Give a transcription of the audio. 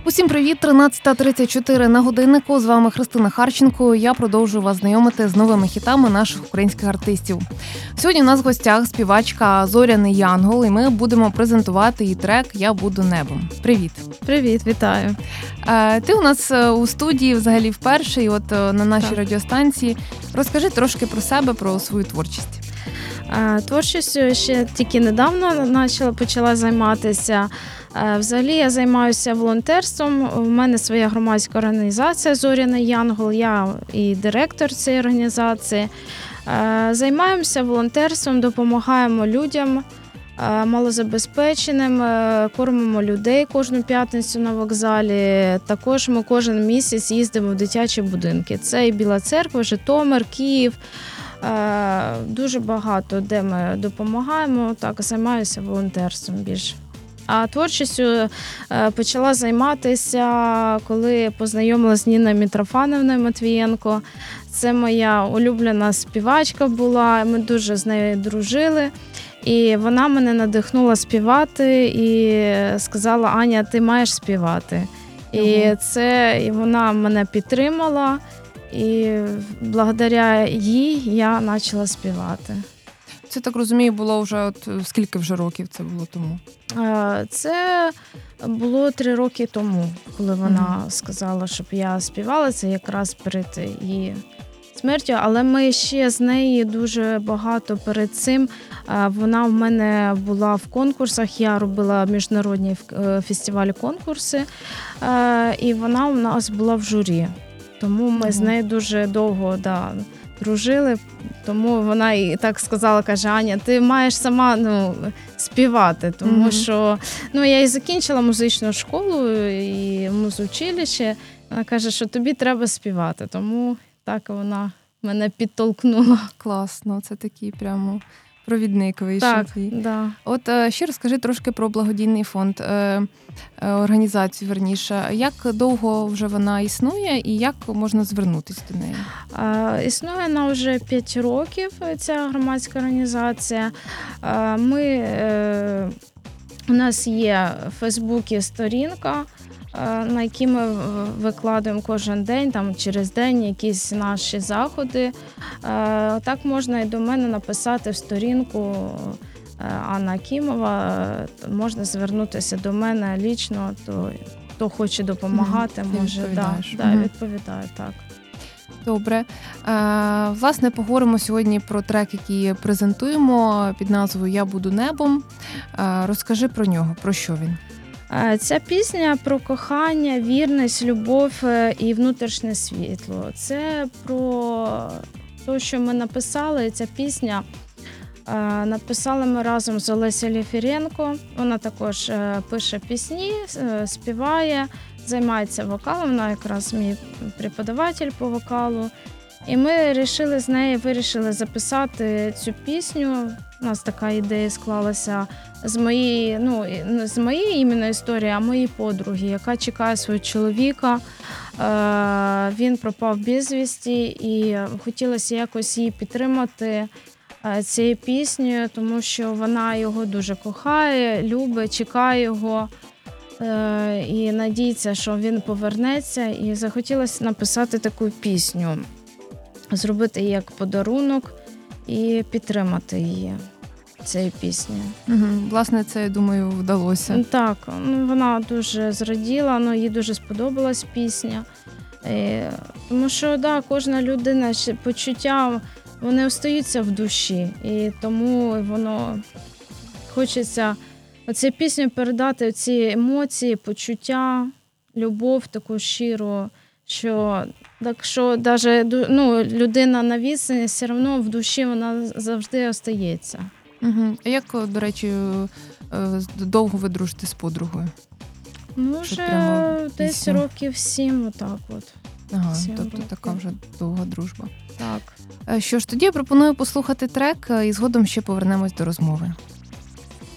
Усім привіт, 13:34 на годиннику. З вами Христина Харченко. Я продовжую вас знайомити з новими хітами наших українських артистів. Сьогодні у нас в гостях співачка Зоряний Янгол, і ми будемо презентувати її трек «Я буду небом». Привіт. Привіт, вітаю. Ти у нас у студії взагалі вперше, і от на нашій радіостанції. Розкажи трошки про себе, про свою творчість. Творчістю ще тільки недавно почала займатися. Взагалі я займаюся волонтерством. У мене своя громадська організація «Зоряний Янгол». Я і директор цієї організації. Займаємося волонтерством, допомагаємо людям, малозабезпеченим, кормимо людей кожну п'ятницю на вокзалі. Також ми кожен місяць їздимо в дитячі будинки. Це і Біла Церква, Житомир, Київ. Дуже багато, де ми допомагаємо, так, займаюся волонтерством більше. А творчістю почала займатися, коли познайомилася з Ніною Митрофановною Матвієнко. Це моя улюблена співачка була, ми дуже з нею дружили. І вона мене надихнула співати і сказала: «Аня, ти маєш співати». І вона мене підтримала. І благодаря їй я почала співати. Це, так розумію, було вже скільки вже років це було тому? Це було 3 роки тому, коли вона сказала, щоб я співала. Це якраз перед її смертю. Але ми ще з нею дуже багато перед цим. Вона в мене була в конкурсах, я робила міжнародні фестивалі-конкурси. І вона у нас була в журі. Тому ми з нею дуже довго дружили, тому вона і так сказала, каже: «Аня, ти маєш сама співати», тому що я і закінчила музичну школу і музучилище. Вона каже, що тобі треба співати, тому так вона мене підтолкнула. Класно, це такий прямо провідник вийшов. Так, да. От ще розкажи трошки про благодійний фонд, організацію, верніше. Як довго вже вона існує і як можна звернутися до неї? Існує вона вже 5 років, ця громадська організація. У нас є в Фейсбуці сторінка, на якій ми викладаємо кожен день, там через день якісь наші заходи. Так можна і до мене написати в сторінку Анна Акімова, можна звернутися до мене лічно, хто хоче допомагати, може. Відповідаю, так. Добре. Власне, поговоримо сьогодні про трек, який презентуємо під назвою «Я буду небом». Розкажи про нього, про що він? Ця пісня про кохання, вірність, любов і внутрішнє світло. Це про те, що ми написали. Ця пісня написали ми разом з Олесею Лєфіренко. Вона також пише пісні, співає, займається вокалом. Вона якраз мій преподаватель по вокалу. І ми вирішили записати цю пісню. У нас така ідея склалася з моєї іменно історії, а моєї подруги, яка чекає свого чоловіка. Він пропав безвісті, і хотілося якось її підтримати цією піснею, тому що вона його дуже кохає, любить, чекає його і надіється, що він повернеться. І захотілося написати таку пісню, зробити її як подарунок і підтримати її цією піснею. Власне, це, я думаю, вдалося. Так, вона дуже зраділа, їй дуже сподобалась пісня. Тому що, кожна людина, почуття, вони остаються в душі. І тому воно хочеться оцю пісню передати, ці емоції, почуття, любов таку щиру, що навіть людина на відстані, все одно в душі вона завжди остається. А як, до речі, довго ви дружите з подругою? Вже десь років 7, отак от. Ага, тобто така вже довга дружба. Так. Що ж, тоді я пропоную послухати трек і згодом ще повернемось до розмови.